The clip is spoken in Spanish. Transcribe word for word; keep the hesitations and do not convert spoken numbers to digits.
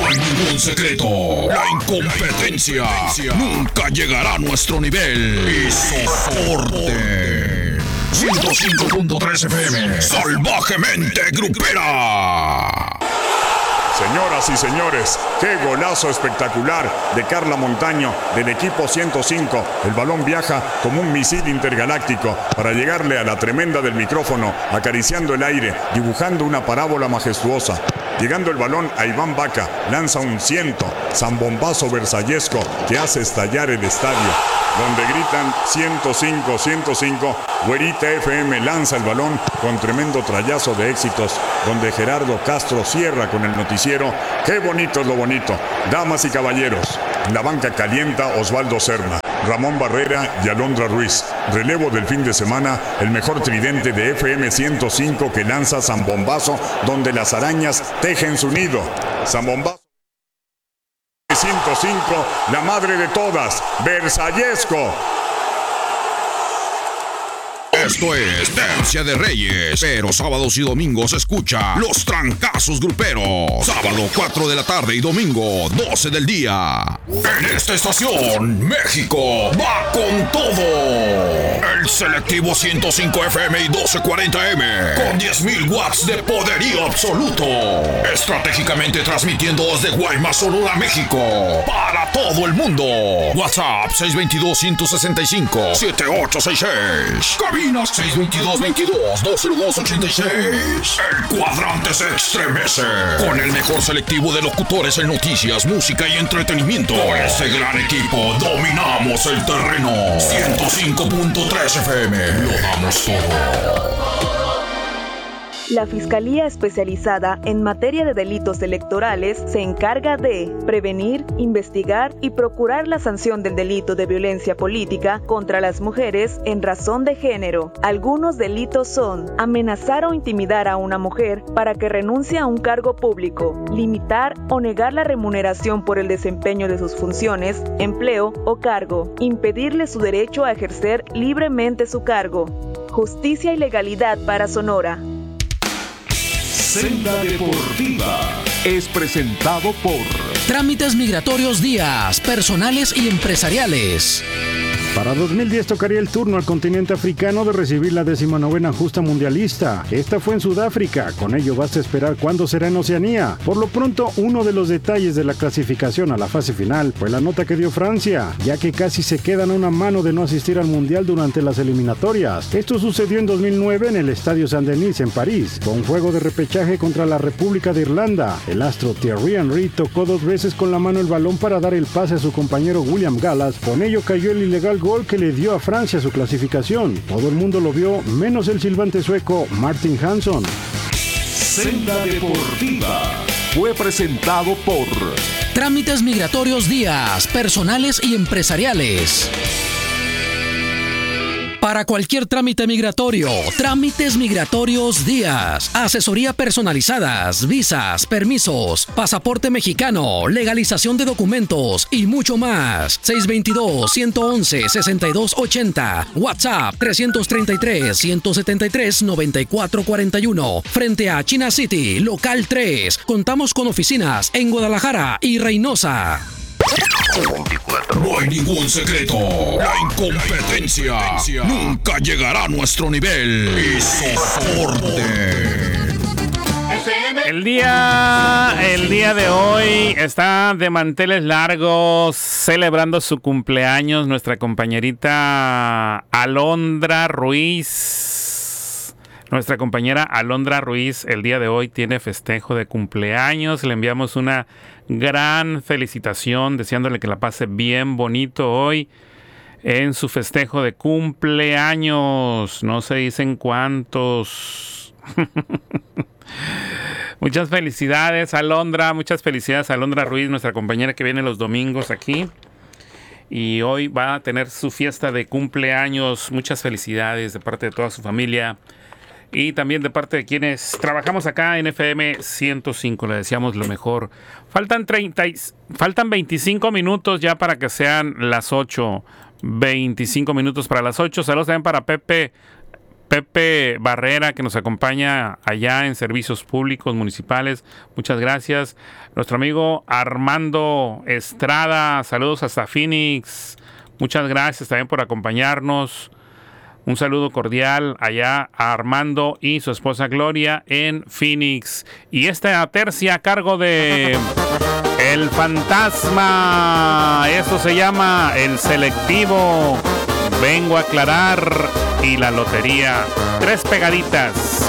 hay ningún secreto. La incompetencia nunca llegará a nuestro nivel. Y soporte. ciento cinco punto tres F M. Salvajemente grupera. Señoras y señores, qué golazo espectacular de Carla Montaño del equipo ciento cinco. El balón viaja como un misil intergaláctico para llegarle a la tremenda del micrófono, acariciando el aire, dibujando una parábola majestuosa. Llegando el balón a Iván Vaca, lanza un ciento, zambombazo versallesco que hace estallar el estadio, donde gritan ciento cinco, ciento cinco. Güerita F M lanza el balón con tremendo trayazo de éxitos, donde Gerardo Castro cierra con el noticiero. Qué bonito es lo bonito. Damas y caballeros, en la banca calienta Osvaldo Serna, Ramón Barrera y Alondra Ruiz. Relevo del fin de semana, el mejor tridente de F M ciento cinco que lanza Zambombazo, donde las arañas tejen su nido. Zambombazo ciento cinco, la madre de todas, versallesco. Esto es Tercia de Reyes, pero sábados y domingos escucha Los Trancazos Gruperos. Sábado cuatro de la tarde y domingo doce del día. En esta estación, México va con todo. El selectivo ciento cinco F M y doce cuarenta M, con diez mil watts de poderío absoluto. Estratégicamente transmitiendo desde Guaymas, Sonora, México, para todo el mundo. WhatsApp seis dos dos, uno seis cinco, siete ocho seis seis. Cabina seis dos dos, veintidós, dos cero dos, ochenta y seis. El cuadrante se estremece con el mejor selectivo de locutores en noticias, música y entretenimiento. Por ese gran equipo dominamos el terreno. ciento cinco punto tres F M. Lo damos todo. La Fiscalía Especializada en Materia de Delitos Electorales se encarga de prevenir, investigar y procurar la sanción del delito de violencia política contra las mujeres en razón de género. Algunos delitos son amenazar o intimidar a una mujer para que renuncie a un cargo público, limitar o negar la remuneración por el desempeño de sus funciones, empleo o cargo, impedirle su derecho a ejercer libremente su cargo. Justicia y legalidad para Sonora. Senda Deportiva es presentado por Trámites Migratorios Díaz, personales y empresariales. Para dos mil diez tocaría el turno al continente africano de recibir la decimonovena justa mundialista. Esta fue en Sudáfrica, con ello basta esperar cuándo será en Oceanía. Por lo pronto, uno de los detalles de la clasificación a la fase final fue la nota que dio Francia, ya que casi se quedan a una mano de no asistir al Mundial durante las eliminatorias. Esto sucedió en dos mil nueve en el Estadio Saint-Denis en París, con juego de repechaje contra la República de Irlanda. El astro Thierry Henry tocó dos veces con la mano el balón para dar el pase a su compañero William Gallas, con ello cayó el ilegal gol que le dio a Francia su clasificación. Todo el mundo lo vio, menos el silbante sueco Martin Hansson. Senda Deportiva fue presentado por Trámites Migratorios Díaz, personales y empresariales. Para cualquier trámite migratorio, Trámites Migratorios Díaz, asesoría personalizadas, visas, permisos, pasaporte mexicano, legalización de documentos y mucho más. seis dos dos, uno uno uno, seis dos ocho cero, WhatsApp tres tres tres, uno siete tres, nueve cuatro cuatro uno, frente a China City, local tres. Contamos con oficinas en Guadalajara y Reynosa. No hay ningún secreto. La incompetencia nunca llegará a nuestro nivel. Y soporte. El día, el día de hoy está de manteles largos celebrando su cumpleaños nuestra compañerita Alondra Ruiz. Nuestra compañera Alondra Ruiz el día de hoy tiene festejo de cumpleaños. Le enviamos una gran felicitación, deseándole que la pase bien bonito hoy en su festejo de cumpleaños. No se dicen cuántos. Muchas felicidades, Alondra. Muchas felicidades, Alondra Ruiz, nuestra compañera que viene los domingos aquí. Y hoy va a tener su fiesta de cumpleaños. Muchas felicidades de parte de toda su familia. Y también de parte de quienes trabajamos acá en F M ciento cinco. Le deseamos lo mejor. Faltan treinta, faltan veinticinco minutos ya para que sean las ocho. veinticinco minutos para las ocho. Saludos también para Pepe. Pepe Barrera, que nos acompaña allá en Servicios Públicos Municipales. Muchas gracias. Nuestro amigo Armando Estrada, saludos hasta Phoenix. Muchas gracias también por acompañarnos. Un saludo cordial allá a Armando y su esposa Gloria en Phoenix. Y esta tercia a cargo de El Fantasma. Eso se llama El Selectivo. Vengo a aclarar y la lotería. Tres pegaditas.